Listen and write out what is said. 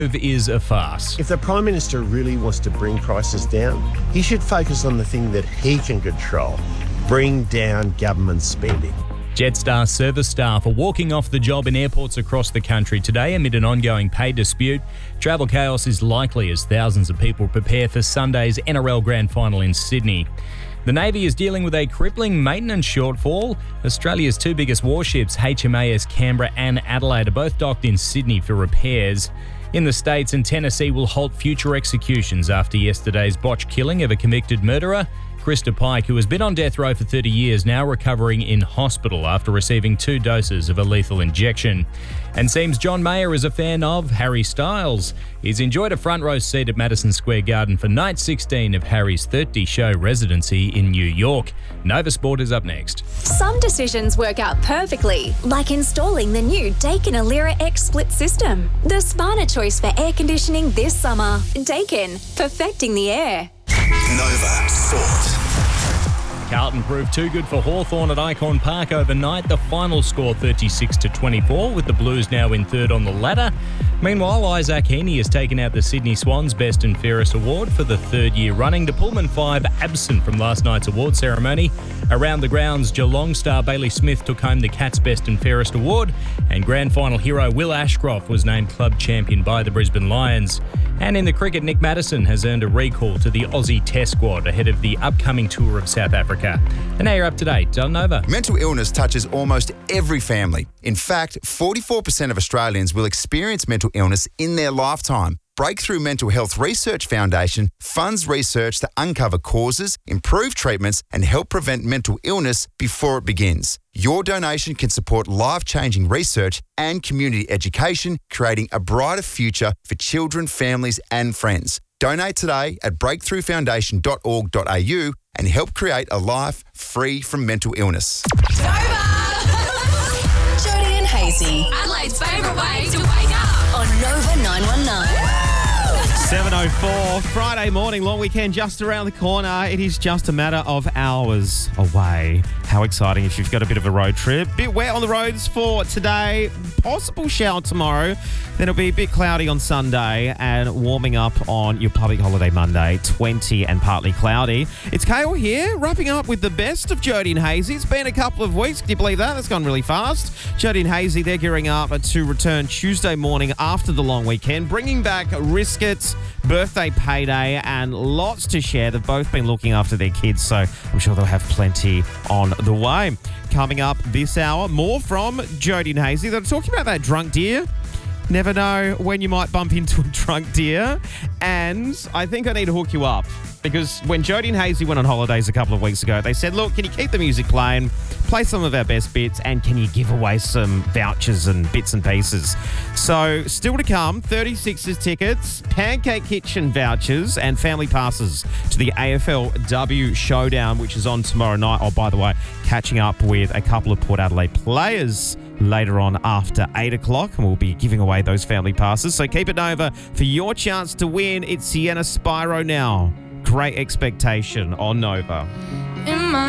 Is a farce. If the Prime Minister really wants to bring prices down, he should focus on the thing that he can control, bring down government spending. Jetstar service staff are walking off the job in airports across the country today amid an ongoing pay dispute. Travel chaos is likely as thousands of people prepare for Sunday's NRL Grand Final in Sydney. The Navy is dealing with a crippling maintenance shortfall. Australia's two biggest warships, HMAS Canberra and Adelaide, are both docked in Sydney for repairs. In the States, and Tennessee will halt future executions after yesterday's botched killing of a convicted murderer. Krista Pike, who has been on death row for 30 years, now recovering in hospital after receiving 2 doses of a lethal injection. And seems John Mayer is a fan of Harry Styles. He's enjoyed a front row seat at Madison Square Garden for night 16 of Harry's 30-show residency in New York. Nova Sport is up next. Some decisions work out perfectly, like installing the new Daikin Alira X split system. The smarter choice for air conditioning this summer. Daikin, perfecting the air. Nova Sport. Carlton proved too good for Hawthorn at Icon Park overnight. The final score 36-24, with the Blues now in third on the ladder. Meanwhile, Isaac Heaney has taken out the Sydney Swans Best and Fairest Award for the 3rd year running. The Pullman Five absent from last night's award ceremony. Around the grounds, Geelong star Bailey Smith took home the Cats Best and Fairest Award, and Grand Final hero Will Ashcroft was named club champion by the Brisbane Lions. And in the cricket, Nick Maddison has earned a recall to the Aussie Test squad ahead of the upcoming tour of South Africa. And now you're up to date on Nova. Mental illness touches almost every family. In fact, 44% of Australians will experience mental illness in their lifetime. Breakthrough Mental Health Research Foundation funds research to uncover causes, improve treatments, and help prevent mental illness before it begins. Your donation can support life-changing research and community education, creating a brighter future for children, families, and friends. Donate today at breakthroughfoundation.org.au and help create a life free from mental illness. Nova! Jody and Hazy. Adelaide's favourite way to wake up on Nova 919. 7:04, Friday morning, long weekend just around the corner. It is just a matter of hours away. How exciting if you've got a bit of a road trip. Bit wet on the roads for today. Possible shower tomorrow. Then it'll be a bit cloudy on Sunday and warming up on your public holiday Monday, 20 and partly cloudy. It's Kale here, wrapping up with the best of Jody and Hazy. It's been a couple of weeks. Can you believe that? That's gone really fast. Jody and Hazy, they're gearing up to return Tuesday morning after the long weekend, bringing back Riskets, birthday payday, and lots to share. They've both been looking after their kids, so I'm sure they'll have plenty on the way. Coming up this hour, more from Jody and Hazy. They're talking about that drunk deer. Never know when you might bump into a drunk deer. And I think I need to hook you up, because when Jody and Hazy went on holidays a couple of weeks ago, they said, look, can you keep the music playing, play some of our best bits, and can you give away some vouchers and bits and pieces? So still to come, 36ers tickets, Pancake Kitchen vouchers, and family passes to the AFLW Showdown, which is on tomorrow night. Oh, by the way, catching up with a couple of Port Adelaide players later on after 8 o'clock, and we'll be giving away those family passes. So keep it over for your chance to win. It's Sienna Spyro now. Great Expectation on Nova. In my